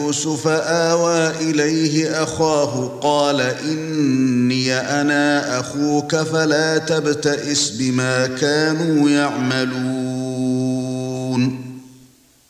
يوسف آوى إليه أخاه قال إني أنا أخوك فلا تبتئس بما كانوا يعملون